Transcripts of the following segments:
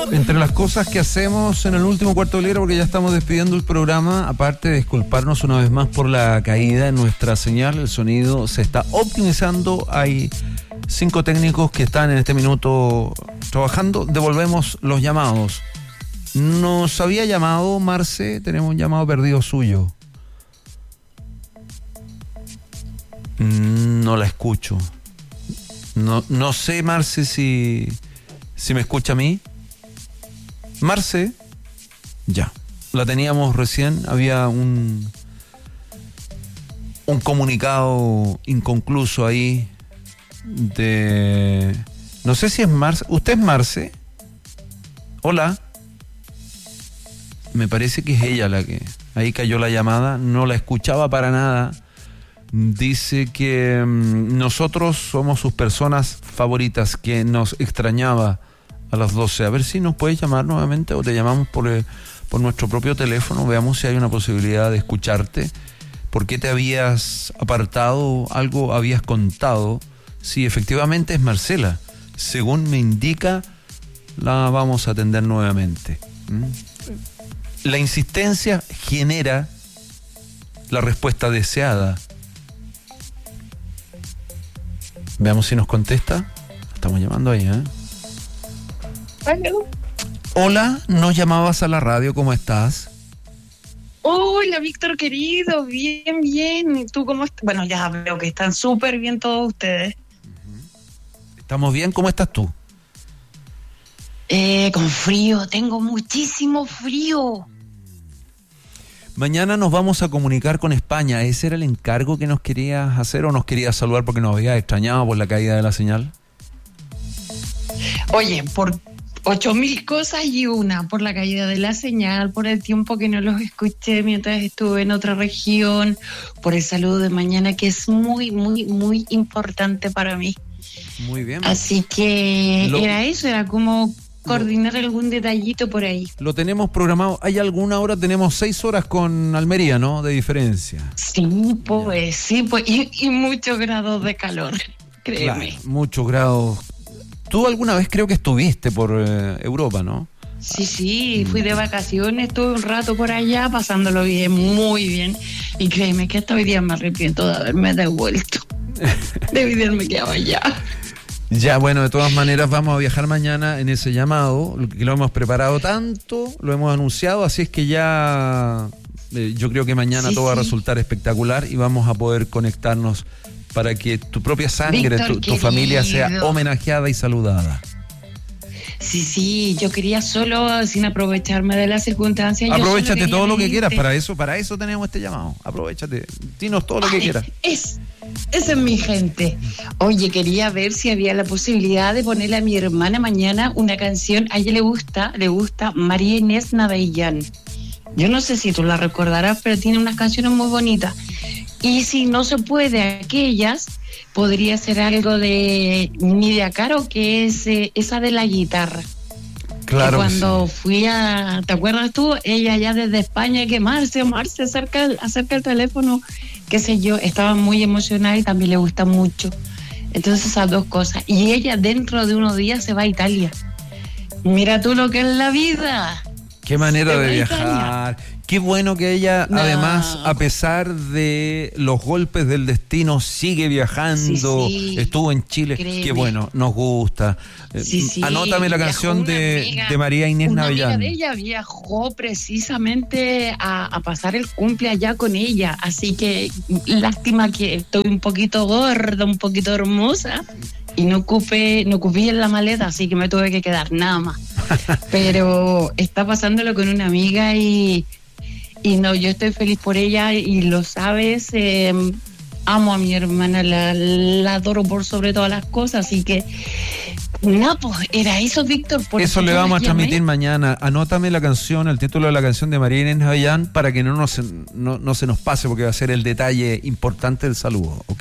Entre las cosas que hacemos en el último cuarto de hora, porque ya estamos despidiendo el programa, aparte de disculparnos una vez más por la caída en nuestra señal, el sonido se está optimizando. Hay 5 técnicos que están en este minuto trabajando. Devolvemos los llamados. Nos había llamado Marce, tenemos un llamado perdido suyo. No la escucho. No sé, Marce, si me escucha a mí. Marce, ya, la teníamos recién, había un comunicado inconcluso ahí de... No sé si es Marce. ¿Usted es Marce? Hola. Me parece que es ella la que... Ahí cayó la llamada, no la escuchaba para nada. Dice que nosotros somos sus personas favoritas, que nos extrañaba a las 12. A ver si nos puedes llamar nuevamente o te llamamos por nuestro propio teléfono. Veamos si hay una posibilidad de escucharte. ¿Por qué te habías apartado? Algo habías contado. Sí, efectivamente es Marcela. Según me indica, la vamos a atender nuevamente. La insistencia genera la respuesta deseada. Veamos si nos contesta. Estamos llamando ahí, ¿eh? Hola, nos llamabas a la radio, ¿cómo estás? Hola, Víctor querido, bien, bien. ¿Y tú cómo estás? Bueno, ya veo que están súper bien todos ustedes. ¿Estamos bien? ¿Cómo estás tú? Con frío, tengo muchísimo frío. Mañana nos vamos a comunicar con España. ¿Ese era el encargo que nos querías hacer o nos querías saludar porque nos habías extrañado por la caída de la señal? Oye, por 8.000 cosas y una, por la caída de la señal, por el tiempo que no los escuché mientras estuve en otra región, por el saludo de mañana que es muy, muy, muy importante para mí. Muy bien. Así que era como coordinar algún detallito por ahí. Lo tenemos programado. ¿Hay alguna hora? Tenemos 6 horas con Almería, ¿no? De diferencia. Sí, pues, y muchos grados de calor, créeme. Claro, muchos grados. Tú alguna vez creo que estuviste por Europa, ¿no? Sí, fui de vacaciones, estuve un rato por allá pasándolo bien, muy bien. Y créeme que hasta hoy día me arrepiento de haberme devuelto. Debí de haberme quedado allá. Ya, bueno, de todas maneras vamos a viajar mañana en ese llamado, que lo hemos preparado tanto, lo hemos anunciado, así es que ya yo creo que mañana todo va a resultar espectacular y vamos a poder conectarnos para que tu propia sangre, tu familia sea homenajeada y saludada. Sí, yo quería solo, sin aprovecharme de las circunstancias. Aprovechate todo lo que quieras, para eso tenemos este llamado. Aprovechate, dinos todo lo que quieras. Esa es mi gente. Oye, quería ver si había la posibilidad de ponerle a mi hermana mañana una canción. A ella le gusta María Inés Navellán. Yo no sé si tú la recordarás, pero tiene unas canciones muy bonitas. Y si no se puede aquellas, podría ser algo de Nidia Caro, que es esa de la guitarra. Claro. Que cuando fui ¿te acuerdas tú? Ella ya desde España, que Marce, acerca el teléfono, qué sé yo, estaba muy emocionada y también le gusta mucho. Entonces esas dos cosas. Y ella dentro de unos días se va a Italia. Mira tú lo que es la vida. Qué manera de viajar. Qué bueno que ella, además, a pesar de los golpes del destino, sigue viajando. Sí. Estuvo en Chile. Créeme. Qué bueno, nos gusta. Sí. Anótame la canción de María Inés Navellán. Una amiga de ella viajó precisamente a pasar el cumple allá con ella. Así que lástima que estoy un poquito gorda, un poquito hermosa. Y no ocupé en la maleta, así que me tuve que quedar nada más. Pero está pasándolo con una amiga y no, yo estoy feliz por ella y lo sabes, amo a mi hermana, la adoro por sobre todas las cosas, así que no, pues era eso, Víctor. Eso le vamos a transmitir mañana. Anótame la canción, el título de la canción de María Inés Navellán para que no se nos pase, porque va a ser el detalle importante del saludo, ¿ok?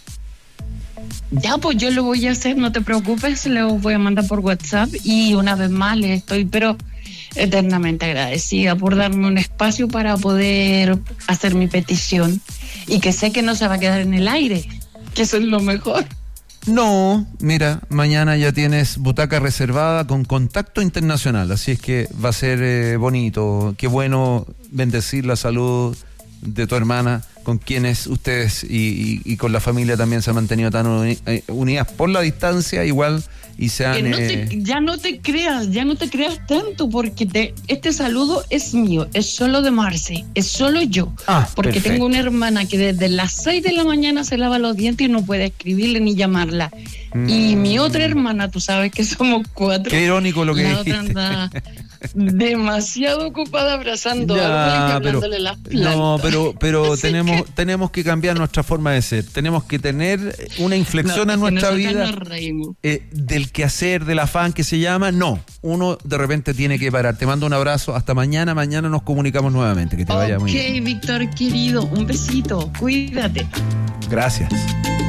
Ya, pues yo lo voy a hacer, no te preocupes, lo voy a mandar por WhatsApp y una vez más le estoy, pero eternamente agradecida por darme un espacio para poder hacer mi petición y que sé que no se va a quedar en el aire, que eso es lo mejor. No, mira, mañana ya tienes butaca reservada con contacto internacional, así es que va a ser bonito. Qué bueno bendecir la salud de tu hermana, con quienes ustedes y con la familia también se han mantenido tan unidas por la distancia igual y se han... ya no te creas tanto, porque este saludo es mío, es solo de Marce, es solo yo, porque perfecto. tengo una hermana que desde las 6 de la mañana se lava los dientes y no puede escribirle ni llamarla, y mi otra hermana, tú sabes que somos 4. Qué irónico lo que la dijiste. otra anda demasiado ocupada abrazando Ya, árboles y hablándole las plantas. No, pero Así tenemos que cambiar nuestra forma de ser. Tenemos que tener una inflexión en nuestra vida del quehacer, del afán que se llama. No, uno de repente tiene que parar. Te mando un abrazo. Hasta mañana. Mañana nos comunicamos nuevamente. Que te vaya muy bien. Ok, Víctor, querido, un besito. Cuídate. Gracias.